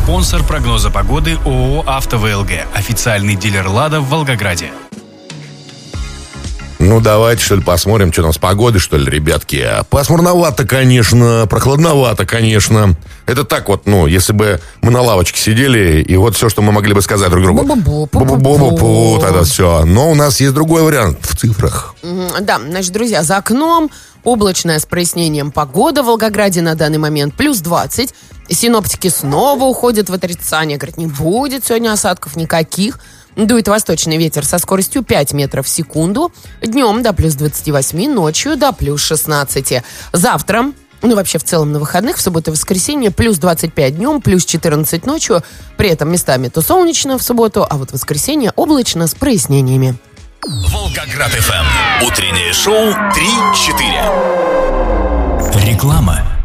Спонсор прогноза погоды ООО «АвтоВЛГ». Официальный дилер «Лада» в Волгограде. Ну, давайте, что ли, посмотрим, что там с погодой, что ли, ребятки. Пасмурновато, конечно, прохладновато, конечно. Это так вот, если бы мы на лавочке сидели, и вот все, что мы могли бы сказать друг другу. Бу-бу-бу, тогда все. Но у нас есть другой вариант в цифрах. Да, значит, друзья, за окном облачная с прояснением погода в Волгограде на данный момент плюс 20. Синоптики снова уходят в отрицание. Говорят, не будет сегодня осадков никаких. Дует восточный ветер со скоростью 5 метров в секунду. Днем до плюс 28, ночью до плюс 16. Завтра, вообще в целом на выходных, в субботу и воскресенье, плюс 25 днем, плюс 14 ночью. При этом местами то солнечно в субботу, а вот в воскресенье облачно с прояснениями. Волгоград ФМ. Утреннее шоу 3-4. Реклама.